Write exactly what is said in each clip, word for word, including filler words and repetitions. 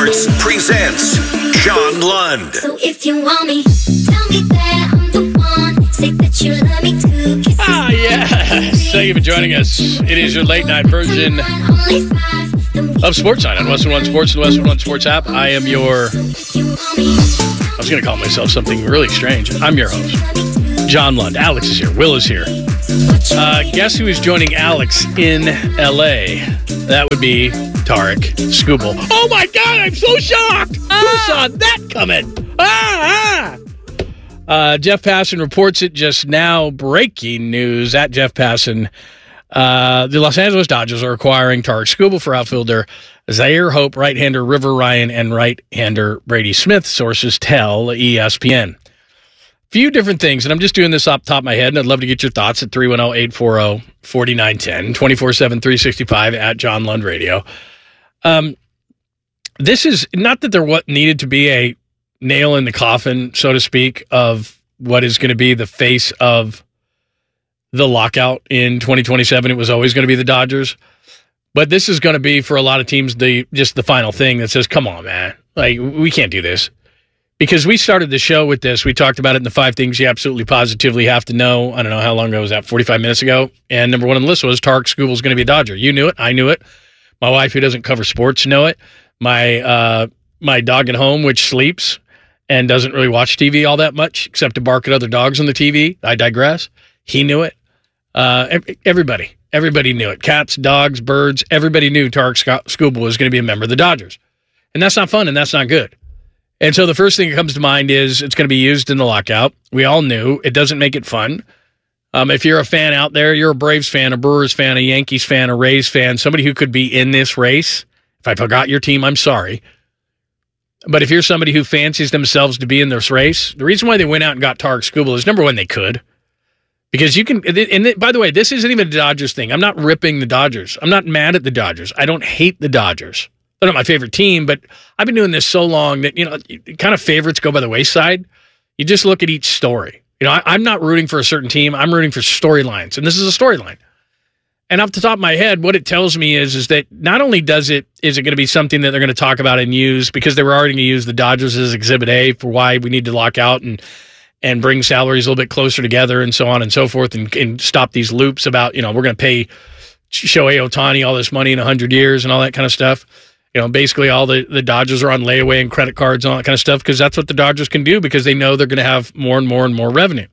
Sports presents John Lund. So if you want me, tell me that I'm the one. Say that you love me too. Kisses Ah, yes. Thank you for joining us. It is your late night version of Sports Night on Western One Sports and the Western One Sports app. I am your, I was going to call myself something really strange. I'm your host, John Lund. Alex is here. Will is here. Uh, guess who is joining Alex in L A? That would be Tarek Skubal. Oh my God, I'm so shocked. Ah. Who saw that coming? Ah, ah. Uh, Jeff Passan reports it just now. Breaking news at Jeff Passan. Uh, the Los Angeles Dodgers are acquiring Tarek Skubal for outfielder Zaire Hope, right-hander River Ryan, and right-hander Brady Smith, sources tell E S P N. Few different things, and I'm just doing this off the top of my head, and I'd love to get your thoughts at three one zero, eight four zero, four nine one zero, twenty-four seven, three sixty-five at John Lund Radio. Um, this is not that there what needed to be a nail in the coffin, so to speak, of what is going to be the face of the lockout in twenty twenty-seven. It was always going to be the Dodgers. But this is going to be, for a lot of teams, the just the final thing that says, come on, man. Like, we can't do this. Because we started the show with this. We talked about it in the five things you absolutely positively have to know. I don't know how long ago was that, forty-five minutes ago. And number one on the list was Tarek Skubal's going to be a Dodger. You knew it. I knew it. My wife, who doesn't cover sports, know it. My uh, my dog at home, which sleeps and doesn't really watch T V all that much, except to bark at other dogs on the T V. I digress. He knew it. Uh, everybody. Everybody knew it. Cats, dogs, birds. Everybody knew Tarek Skubal was going to be a member of the Dodgers. And that's not fun, and that's not good. And so the first thing that comes to mind is it's going to be used in the lockout. We all knew. It doesn't make it fun. Um, if you're a fan out there, you're a Braves fan, a Brewers fan, a Yankees fan, a Rays fan, somebody who could be in this race. If I forgot your team, I'm sorry. But if you're somebody who fancies themselves to be in this race, the reason why they went out and got Tarek Skubal is, number one, they could. Because you can, and by the way, this isn't even a Dodgers thing. I'm not ripping the Dodgers. I'm not mad at the Dodgers. I don't hate the Dodgers. They're not my favorite team, but I've been doing this so long that, you know, kind of favorites go by the wayside. You just look at each story. You know, I, I'm not rooting for a certain team. I'm rooting for storylines, and this is a storyline. And off the top of my head, what it tells me is, is that not only does it, is it going to be something that they're going to talk about and use, because they were already going to use the Dodgers as Exhibit A for why we need to lock out and and bring salaries a little bit closer together and so on and so forth, and, and stop these loops about, you know, we're going to pay Shohei Ohtani all this money in one hundred years and all that kind of stuff. You know, basically all the, the Dodgers are on layaway and credit cards and all that kind of stuff, because that's what the Dodgers can do, because they know they're going to have more and more and more revenue.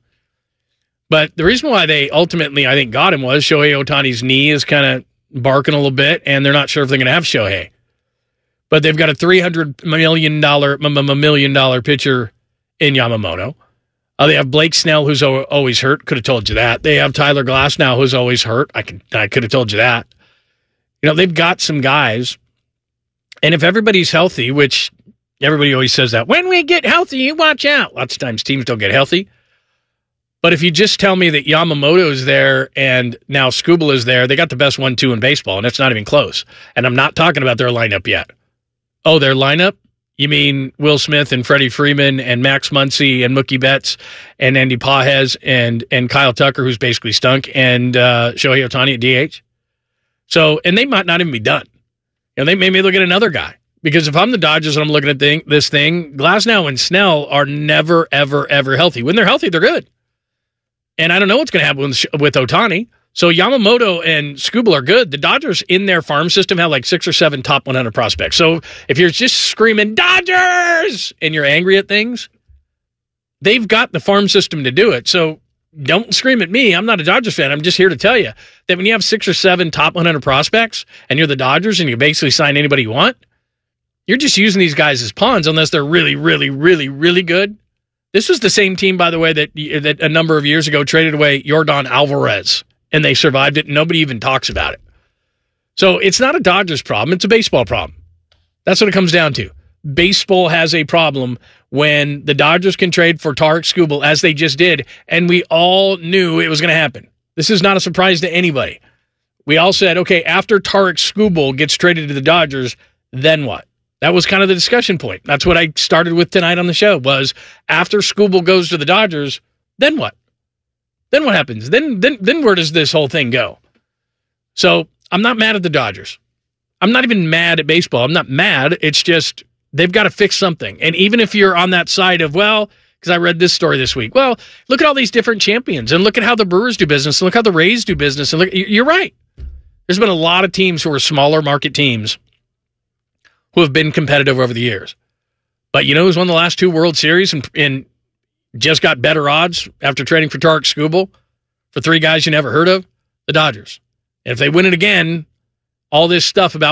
But the reason why they ultimately, I think, got him was Shohei Ohtani's knee is kind of barking a little bit, and they're not sure if they're going to have Shohei. But they've got a three hundred million dollars million dollar pitcher in Yamamoto. Uh, they have Blake Snell, who's always hurt. Could have told you that. They have Tyler Glasnow, who's always hurt. I could I could have told you that. You know, they've got some guys. And if everybody's healthy, which everybody always says that, when we get healthy, you watch out. Lots of times teams don't get healthy. But if you just tell me that Yamamoto is there and now Skubal is there, they got the best one two in baseball, and it's not even close. And I'm not talking about their lineup yet. Oh, their lineup? You mean Will Smith and Freddie Freeman and Max Muncy and Mookie Betts and Andy Pages and and Kyle Tucker, who's basically stunk, and uh, Shohei Ohtani at D H? So, and they might not even be done. You know, they made me look at another guy. Because if I'm the Dodgers and I'm looking at thing, this thing, Glasnow and Snell are never, ever, ever healthy. When they're healthy, they're good. And I don't know what's going to happen with, with Ohtani. So Yamamoto and Skubal are good. The Dodgers in their farm system have like six or seven top one hundred prospects. So if you're just screaming, Dodgers, and you're angry at things, they've got the farm system to do it. So don't scream at me. I'm not a Dodgers fan. I'm just here to tell you that when you have six or seven top one hundred prospects and you're the Dodgers and you basically sign anybody you want, you're just using these guys as pawns unless they're really, really, really, really good. This was the same team, by the way, that that a number of years ago traded away Yordan Alvarez, and they survived it. Nobody even talks about it. So it's not a Dodgers problem. It's a baseball problem. That's what it comes down to. Baseball has a problem when the Dodgers can trade for Tarek Skubal, as they just did, and we all knew it was going to happen. This is not a surprise to anybody. We all said, okay, after Tarek Skubal gets traded to the Dodgers, then what? That was kind of the discussion point. That's what I started with tonight on the show, was after Skubal goes to the Dodgers, then what? Then what happens? Then, then, then where does this whole thing go? So I'm not mad at the Dodgers. I'm not even mad at baseball. I'm not mad. It's just They've got to fix something. And even if you're on that side of, well, because I read this story this week, well, look at all these different champions and look at how the Brewers do business and look how the Rays do business. And look, you're right. There's been a lot of teams who are smaller market teams who have been competitive over the years. But you know who's won the last two World Series and, and just got better odds after trading for Tarek Skubal for three guys you never heard of? The Dodgers. And if they win it again, all this stuff about